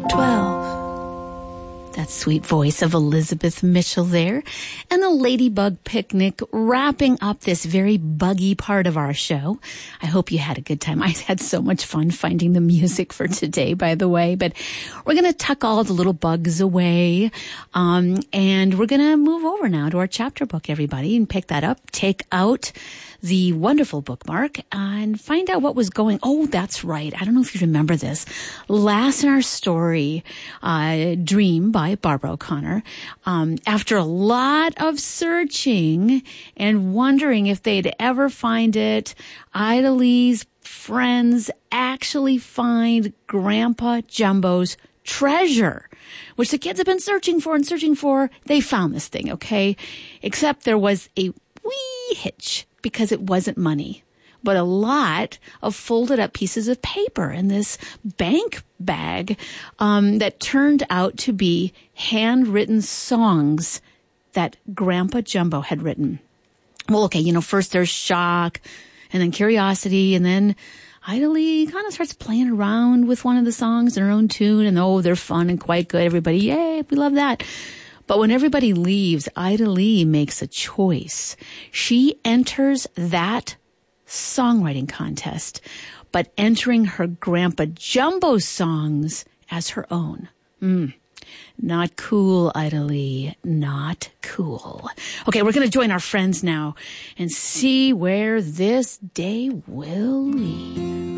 12. That sweet voice of Elizabeth Mitchell there. And the Ladybug Picnic wrapping up this very buggy part of our show. I hope you had a good time. I had so much fun finding the music for today, by the way. But we're going to tuck all the little bugs away. And we're going to move over now to our chapter book, everybody, and pick that up. Take out the wonderful bookmark and find out what was going. Oh, that's right. I don't know if you remember this. Last in our story, Dream by Barbara O'Connor, after a lot of searching and wondering if they'd ever find it, Ida Lee's friends actually find Grandpa Jumbo's treasure, which the kids have been searching for. They found this thing, okay? Except there was a wee hitch, because it wasn't money, but a lot of folded up pieces of paper in this bank bag that turned out to be handwritten songs that Grandpa Jumbo had written. Well, okay, first there's shock and then curiosity, and then Ida Lee kind of starts playing around with one of the songs in her own tune, and they're fun and quite good. Everybody, yay, we love that. But when everybody leaves, Ida Lee makes a choice. She enters that songwriting contest, but entering her Grandpa Jumbo songs as her own. Not cool, Ida Lee. Not cool. Okay, we're going to join our friends now and see where this day will lead.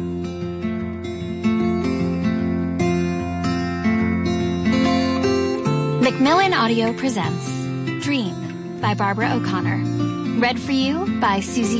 Macmillan Audio presents Dream by Barbara O'Connor. Read for you by Susie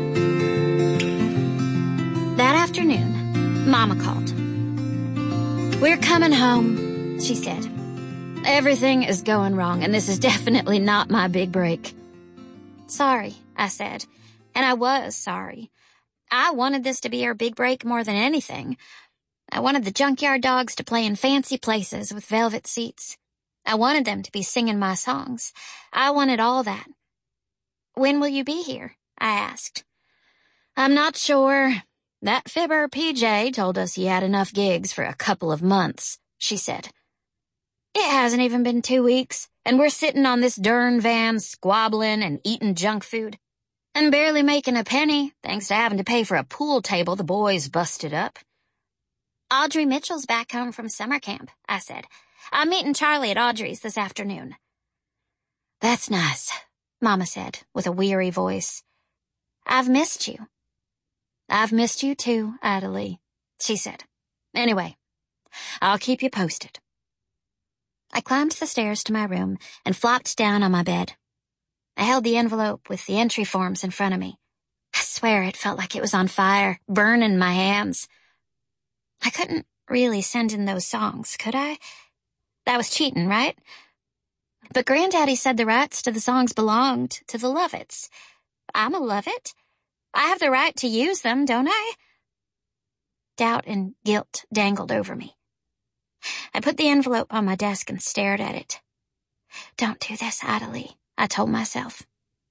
Jackson. That afternoon, Mama called. "We're coming home," she said. "Everything is going wrong, and this is definitely not my big break." "Sorry," I said, and I was sorry. I wanted this to be our big break more than anything. I wanted the junkyard dogs to play in fancy places with velvet seats. I wanted them to be singing my songs. I wanted all that. "When will you be here?" I asked. "I'm not sure. That fibber PJ told us he had enough gigs for a couple of months," she said. "It hasn't even been 2 weeks, and we're sitting on this darn van squabbling and eating junk food. And barely making a penny, thanks to having to pay for a pool table the boys busted up." "Audrey Mitchell's back home from summer camp," I said. "I'm meeting Charlie at Audrey's this afternoon." "That's nice," Mama said with a weary voice. "I've missed you." "I've missed you too, Ida Lee," she said. "Anyway, I'll keep you posted." I climbed the stairs to my room and flopped down on my bed. I held the envelope with the entry forms in front of me. I swear it felt like it was on fire, burning my hands. I couldn't really send in those songs, could I? That was cheating, right? But Granddaddy said the rights to the songs belonged to the Lovitts. I'm a Lovett. I have the right to use them, don't I? Doubt and guilt dangled over me. I put the envelope on my desk and stared at it. "Don't do this, Ida Lee," I told myself.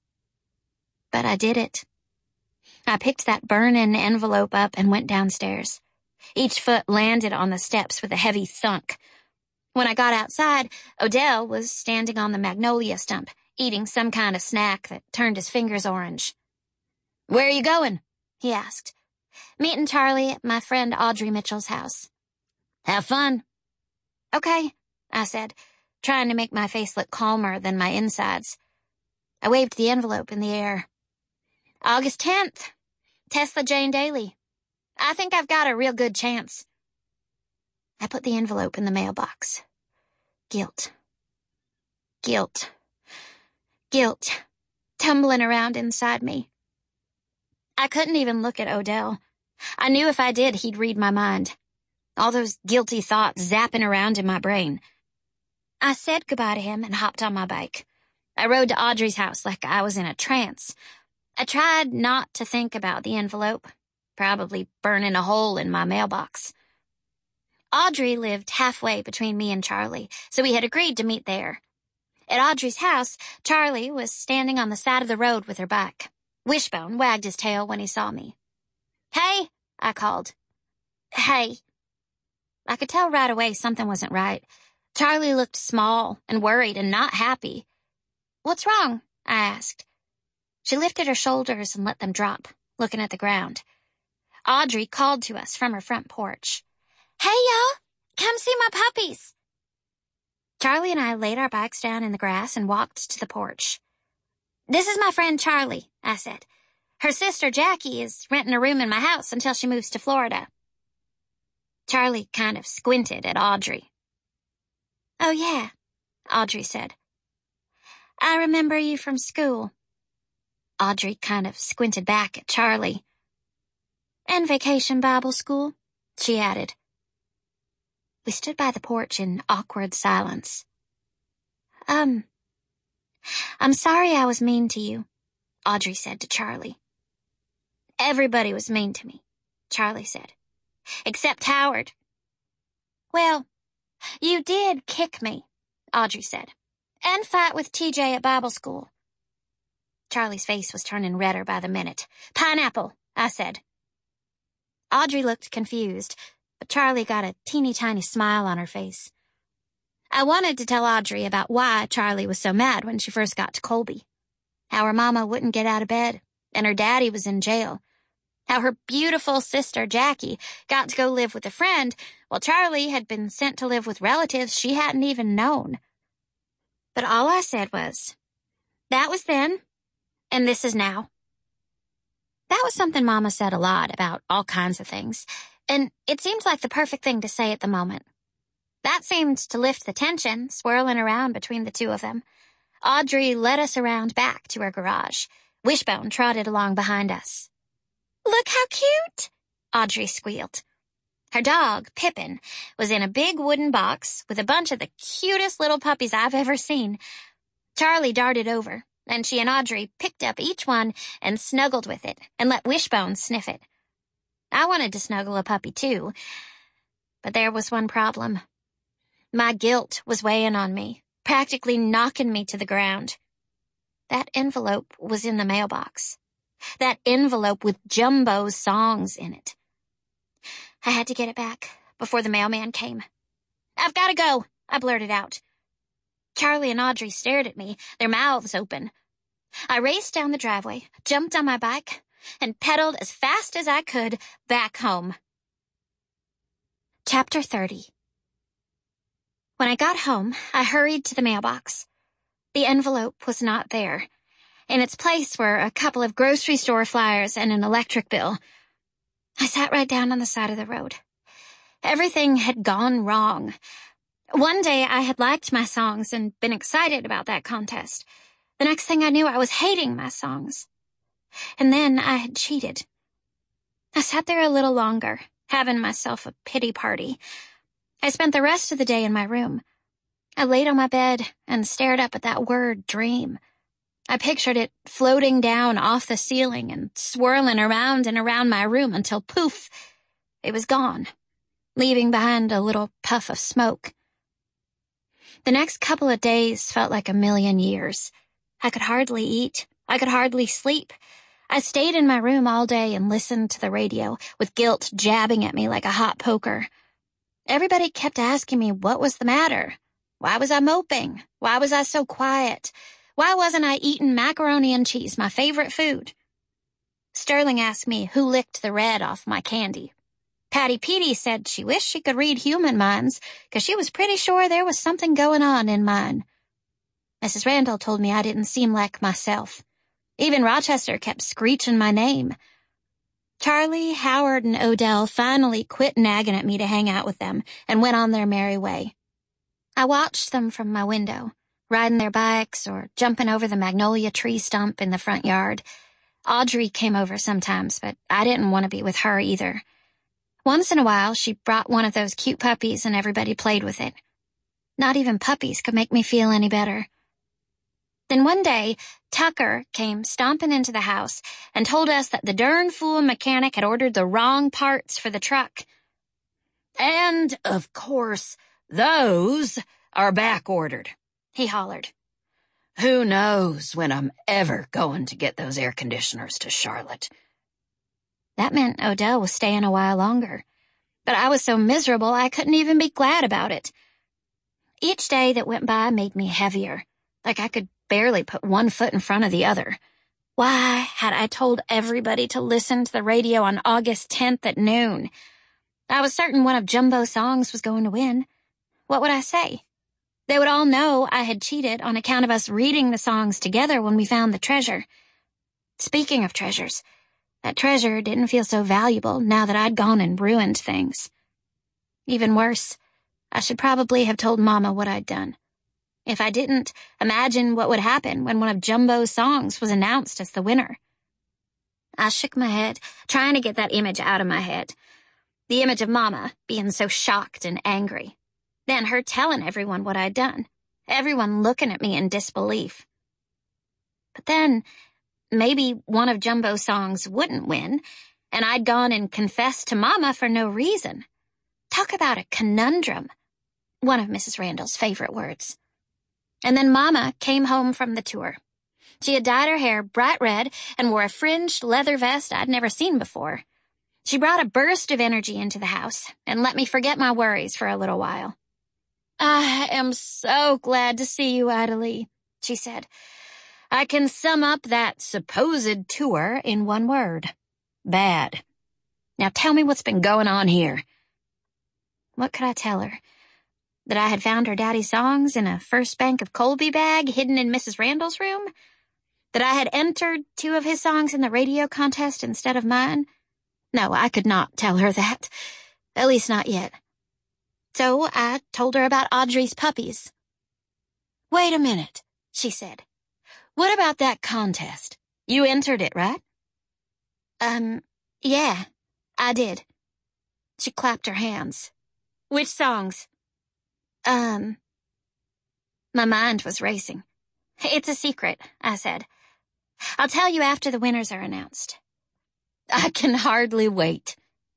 But I did it. I picked that burning envelope up and went downstairs. Each foot landed on the steps with a heavy thunk. When I got outside, Odell was standing on the magnolia stump, eating some kind of snack that turned his fingers orange. "Where are you going?" he asked. "Meeting Charlie at my friend Audrey Mitchell's house." "Have fun." "Okay," I said, trying to make my face look calmer than my insides. I waved the envelope in the air. "August 10th, Tesla Jane Daly. I think I've got a real good chance." I put the envelope in the mailbox. Guilt. Guilt. Guilt. Tumbling around inside me. I couldn't even look at Odell. I knew if I did, he'd read my mind. All those guilty thoughts zapping around in my brain. I said goodbye to him and hopped on my bike. I rode to Audrey's house like I was in a trance. I tried not to think about the envelope, probably burning a hole in my mailbox. Audrey lived halfway between me and Charlie, so we had agreed to meet there. At Audrey's house, Charlie was standing on the side of the road with her bike. Wishbone wagged his tail when he saw me. "Hey," I called. "Hey." I could tell right away something wasn't right. Charlie looked small and worried and not happy. "What's wrong?" I asked. She lifted her shoulders and let them drop, looking at the ground. Audrey called to us from her front porch. "Hey, y'all! Come see my puppies!" Charlie and I laid our bikes down in the grass and walked to the porch. "This is my friend Charlie," I said. "Her sister Jackie is renting a room in my house until she moves to Florida." Charlie kind of squinted at Audrey. "Oh, yeah," Audrey said. "I remember you from school." Audrey kind of squinted back at Charlie. "And Vacation Bible School," she added. We stood by the porch in awkward silence. I'm sorry I was mean to you," Audrey said to Charlie. "Everybody was mean to me," Charlie said. "Except Howard." "Well, you did kick me," Audrey said, "and fight with TJ at Bible school." Charlie's face was turning redder by the minute. "Pineapple," I said. Audrey looked confused, but Charlie got a teeny-tiny smile on her face. I wanted to tell Audrey about why Charlie was so mad when she first got to Colby. How her mama wouldn't get out of bed, and her daddy was in jail. How her beautiful sister Jackie got to go live with a friend, while Charlie had been sent to live with relatives she hadn't even known. But all I said was, "That was then, and this is now." That was something Mama said a lot about all kinds of things, and it seemed like the perfect thing to say at the moment. That seemed to lift the tension swirling around between the two of them. Audrey led us around back to her garage. Wishbone trotted along behind us. "Look how cute!" Audrey squealed. Her dog, Pippin, was in a big wooden box with a bunch of the cutest little puppies I've ever seen. Charlie darted over, and she and Audrey picked up each one and snuggled with it and let Wishbone sniff it. I wanted to snuggle a puppy too, but there was one problem. My guilt was weighing on me, practically knocking me to the ground. That envelope was in the mailbox. That envelope with Jumbo's songs in it. I had to get it back before the mailman came. "I've got to go," I blurted out. Charlie and Audrey stared at me, their mouths open. I raced down the driveway, jumped on my bike, and pedaled as fast as I could back home. Chapter 30. When I got home, I hurried to the mailbox. The envelope was not there. In its place were a couple of grocery store flyers and an electric bill. I sat right down on the side of the road. Everything had gone wrong. One day I had liked my songs and been excited about that contest. The next thing I knew, I was hating my songs. And then I had cheated. I sat there a little longer, having myself a pity party. I spent the rest of the day in my room. I laid on my bed and stared up at that word, dream. I pictured it floating down off the ceiling and swirling around and around my room until, poof, it was gone, leaving behind a little puff of smoke. The next couple of days felt like a million years. I could hardly eat. I could hardly sleep. I stayed in my room all day and listened to the radio, with guilt jabbing at me like a hot poker. Everybody kept asking me what was the matter. Why was I moping? Why was I so quiet? Why wasn't I eating macaroni and cheese, my favorite food? Sterling asked me who licked the red off my candy. Patty Petey said she wished she could read human minds, 'cause she was pretty sure there was something going on in mine. Mrs. Randall told me I didn't seem like myself. Even Rochester kept screeching my name. Charlie, Howard, and Odell finally quit nagging at me to hang out with them and went on their merry way. I watched them from my window, riding their bikes or jumping over the magnolia tree stump in the front yard. Audrey came over sometimes, but I didn't want to be with her either. Once in a while, she brought one of those cute puppies and everybody played with it. Not even puppies could make me feel any better. Then one day, Tucker came stomping into the house and told us that the darn fool mechanic had ordered the wrong parts for the truck. "And, of course, those are back-ordered," he hollered. "Who knows when I'm ever going to get those air conditioners to Charlotte." That meant Odell was staying a while longer. but I was so miserable I couldn't even be glad about it. Each day that went by made me heavier, like I could barely put one foot in front of the other. Why had I told everybody to listen to the radio on August 10th at noon? I was certain one of Jumbo's songs was going to win. What would I say? They would all know I had cheated on account of us reading the songs together when we found the treasure. Speaking of treasures, that treasure didn't feel so valuable now that I'd gone and ruined things. Even worse, I should probably have told Mama what I'd done. If I didn't, imagine what would happen when one of Jumbo's songs was announced as the winner. I shook my head, trying to get that image out of my head. The image of Mama being so shocked and angry. Then her telling everyone what I'd done. Everyone looking at me in disbelief. But then, maybe one of Jumbo's songs wouldn't win, and I'd gone and confessed to Mama for no reason. Talk about a conundrum. One of Mrs. Randall's favorite words. And then Mama came home from the tour. She had dyed her hair bright red and wore a fringed leather vest I'd never seen before. She brought a burst of energy into the house and let me forget my worries for a little while. "I am so glad to see you, Adelie," she said. "I can sum up that supposed tour in one word. Bad. Now tell me what's been going on here." What could I tell her? That I had found her daddy's songs in a First Bank of Colby bag hidden in Mrs. Randall's room? That I had entered 2 of his songs in the radio contest instead of mine? No, I could not tell her that. At least not yet. So I told her about Audrey's puppies. "Wait a minute," she said. "What about that contest? You entered it, right?" Yeah, I did." She clapped her hands. "Which songs?" My mind was racing. "It's a secret," I said. "I'll tell you after the winners are announced." "I can hardly wait."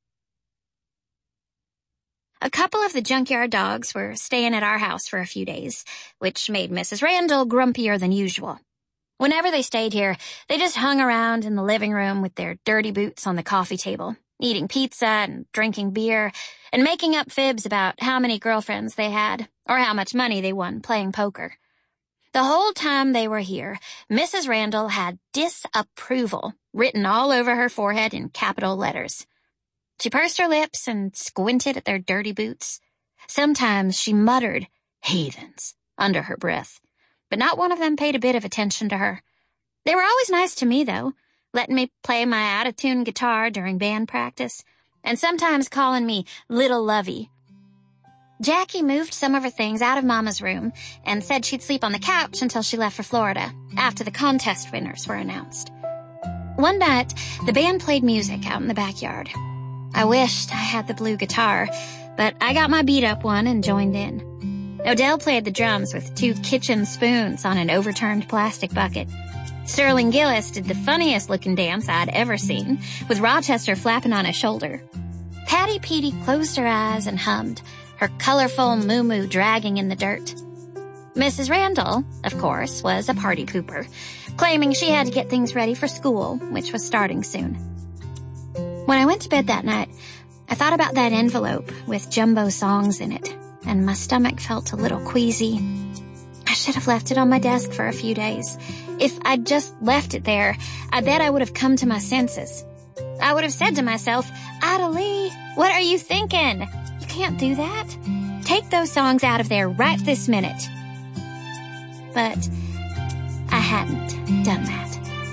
A couple of the junkyard dogs were staying at our house for a few days, which made Mrs. Randall grumpier than usual. Whenever they stayed here, they just hung around in the living room with their dirty boots on the coffee table, eating pizza and drinking beer, and making up fibs about how many girlfriends they had, or how much money they won playing poker. The whole time they were here, Mrs. Randall had disapproval written all over her forehead in capital letters. She pursed her lips and squinted at their dirty boots. Sometimes she muttered, "Heathens," under her breath, but not one of them paid a bit of attention to her. They were always nice to me, though, letting me play my out-of-tune guitar during band practice, and sometimes calling me Little Lovey. Jackie moved some of her things out of Mama's room and said she'd sleep on the couch until she left for Florida, after the contest winners were announced. One night, the band played music out in the backyard. I wished I had the blue guitar, but I got my beat-up one and joined in. Odell played the drums with 2 kitchen spoons on an overturned plastic bucket. Sterling Gillis did the funniest-looking dance I'd ever seen, with Rochester flapping on his shoulder. Patty Petey closed her eyes and hummed, her colorful moo-moo dragging in the dirt. Mrs. Randall, of course, was a party pooper, claiming she had to get things ready for school, which was starting soon. When I went to bed that night, I thought about that envelope with Jumbo songs in it, and my stomach felt a little queasy. I should have left it on my desk for a few days. If I'd just left it there, I bet I would have come to my senses. I would have said to myself, "Adelie, what are you thinking? You can't do that. Take those songs out of there right this minute." But I hadn't done that.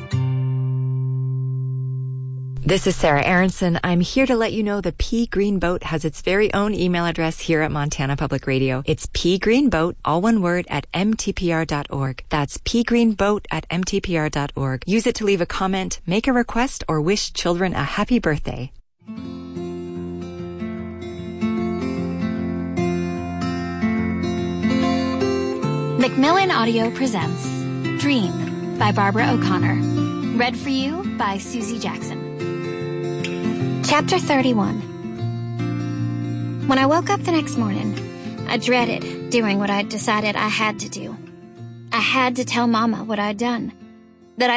This is Sarah Aronson. I'm here to let you know the Pea Green Boat has its very own email address here at Montana Public Radio. It's peagreenboat, all one word, at mtpr.org. That's peagreenboat@mtpr.org. Use it to leave a comment, make a request, or wish children a happy birthday. Macmillan Audio presents Dream by Barbara O'Connor. Read for you by Susie Jackson. Chapter 31. When I woke up the next morning, I dreaded doing what I'd decided I had to do. I had to tell Mama what I'd done.